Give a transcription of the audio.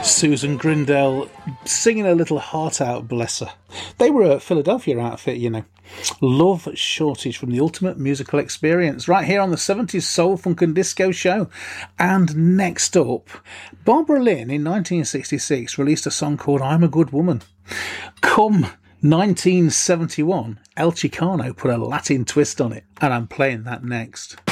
Susan Grindell singing her little heart out, bless her. They were a Philadelphia outfit, you know. Love Shortage from the Ultimate Musical Experience, right here on the 70s Soul, Funk and Disco Show. And next up, Barbara Lynn in 1966 released a song called I'm a Good Woman. Come 1971, El Chicano put a Latin twist on it, and I'm playing that next.